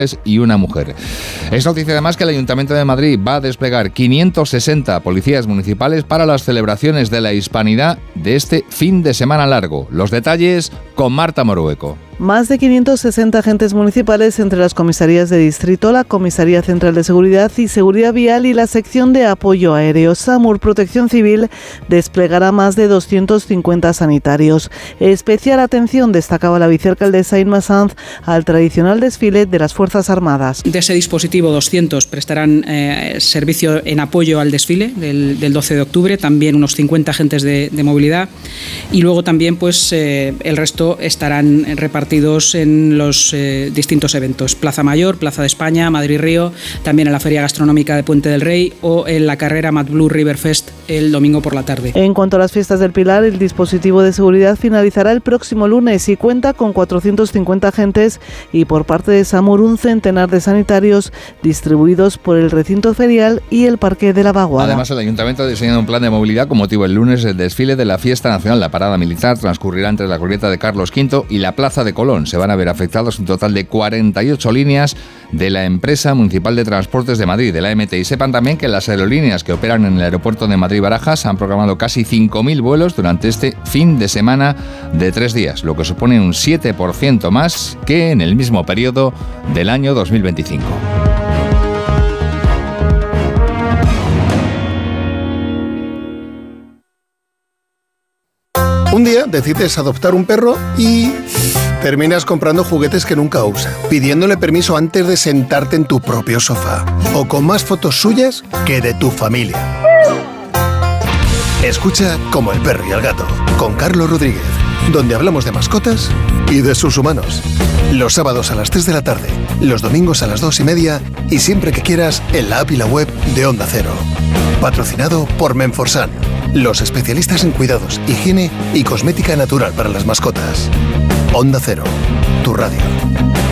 y una mujer. Es noticia además que el Ayuntamiento de Madrid va a desplegar 560 policías municipales para las celebraciones de la Hispanidad de este fin de semana largo. Los detalles con Marta Morueco. Más de 560 agentes municipales entre las comisarías de distrito, la Comisaría Central de Seguridad y Seguridad Vial y la sección de apoyo aéreo. SAMUR Protección Civil desplegará más de 250 sanitarios. Especial atención, destacaba la vicealcaldesa Inma Sanz, al tradicional desfile de las Fuerzas Armadas. De ese dispositivo, 200 prestarán servicio en apoyo al desfile del 12 de octubre, también unos 50 agentes de movilidad, y luego también pues el resto estarán repartidos en los distintos eventos: Plaza Mayor, Plaza de España, Madrid-Río, también en la Feria Gastronómica de Puente del Rey o en la carrera MadBlue River Fest el domingo por la tarde. En cuanto a las fiestas del Pilar, el dispositivo de seguridad finalizará el próximo lunes y cuenta con 450 agentes y por parte de SAMUR un centenar de sanitarios distribuidos por el recinto ferial y el Parque de la Vaguada. Además, el Ayuntamiento ha diseñado un plan de movilidad con motivo el lunes del desfile de la Fiesta Nacional. La parada militar transcurrirá entre la glorieta de Carlos V y la Plaza de Colón. Se van a ver afectados un total de 48 líneas de la empresa municipal de transportes de Madrid, de la MT. Y sepan también que las aerolíneas que operan en el aeropuerto de Madrid-Barajas han programado casi 5.000 vuelos durante este fin de semana de 3 días, lo que supone un 7% más que en el mismo periodo del año 2025. Un día decides adoptar un perro y terminas comprando juguetes que nunca usa, pidiéndole permiso antes de sentarte en tu propio sofá, o con más fotos suyas que de tu familia. Escucha Como el perro y el gato, con Carlos Rodríguez, donde hablamos de mascotas y de sus humanos. Los sábados a las 3 de la tarde, los domingos a las 2:30 y siempre que quieras en la app y la web de Onda Cero. Patrocinado por Menforsan, los especialistas en cuidados, higiene y cosmética natural para las mascotas. Onda Cero, tu radio.